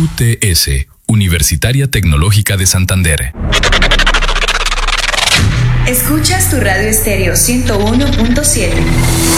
UTS, Universitaria Tecnológica de Santander. Escuchas tu Radio Estéreo 101.7.